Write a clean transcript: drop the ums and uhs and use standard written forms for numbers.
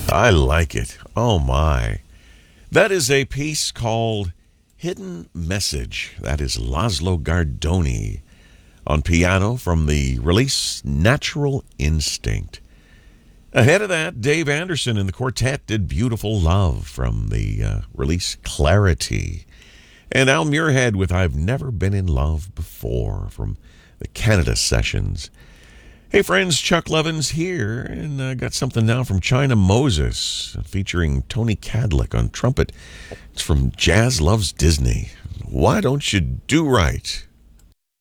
I like it. Oh, my. That is a piece called Hidden Message. That is Laszlo Gardoni on piano from the release Natural Instinct. Ahead of that, Dave Anderson and the quartet did Beautiful Love from the release Clarity. And Al Muirhead with I've Never Been in Love Before from the Canada Sessions. Hey friends, Chuck Levins here, and I got something now from China Moses featuring Tony Cadlick on trumpet. It's from Jazz Loves Disney. Why Don't You Do Right?